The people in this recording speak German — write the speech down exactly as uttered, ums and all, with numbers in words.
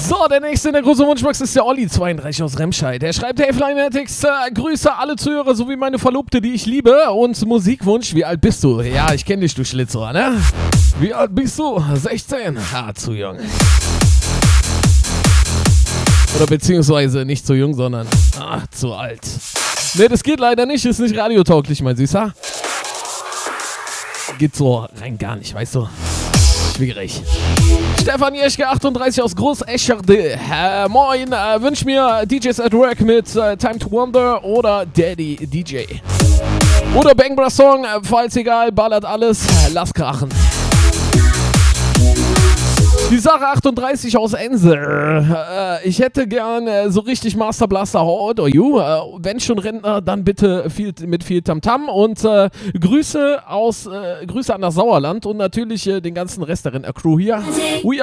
So, der nächste in der großen Wunschbox ist der Olli zweiunddreißig aus Remscheid. Der schreibt, hey Flymatic, äh, Grüße alle Zuhörer sowie meine Verlobte, die ich liebe, und Musikwunsch, wie alt bist du? Ja, ich kenne dich, du Schlitzohr, ne? Wie alt bist du? sechzehn? Ha, zu jung. Oder beziehungsweise nicht zu jung, sondern ach, zu alt. Ne, das geht leider nicht, ist nicht radiotauglich, mein Süßer. Geht so rein gar nicht, weißt du? Schwierig. Stefan Jeschke, achtunddreißig aus Großescherde. Äh, moin, äh, wünsch mir D Js at Work mit äh, Time to Wonder oder Daddy D J. Oder Bang Bra Song, äh, falls egal, ballert alles, lass krachen. Die Sache achtunddreißig aus Ense. Äh, ich hätte gern äh, so richtig Master Blaster How old are you? Äh, wenn schon Rentner, dann bitte viel, mit viel Tamtam. Und äh, Grüße aus äh, Grüße an das Sauerland und natürlich äh, den ganzen Rest der Rentner-Crew hier. We